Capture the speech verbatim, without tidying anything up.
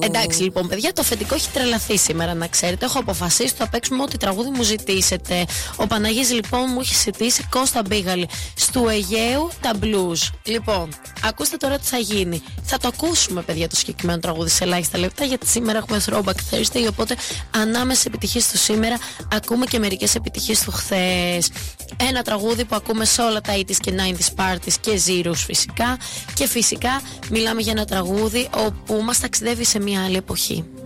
Εντάξει λοιπόν, παιδιά, το αφεντικό έχει τρελαθεί σήμερα, να ξέρετε. Έχω αποφασίσει, θα παίξουμε ό,τι τραγούδι μου ζητήσετε. Ο Παναγής λοιπόν μου έχει ζητήσει Κώστα Μπίγαλη, Στου Αιγαίου τα blues. Λοιπόν, ακούστε τώρα τι θα γίνει. Θα το ακούσουμε, παιδιά, το συγκεκριμένο τραγούδι σε ελάχιστα λεπτά, γιατί σήμερα έχουμε Throwback Thursday. Οπότε ανάμεσα επιτυχίες του σήμερα ακούμε και μερικές επιτυχίες του χθες. Ένα τραγούδι που ακούμε σε όλα τα ογδόντα και ενενήντα parties και zeros φυσικά. Και φυσικά μιλάμε για ένα τραγούδι όπου μας ταξιδεύει σε μια άλλη εποχή.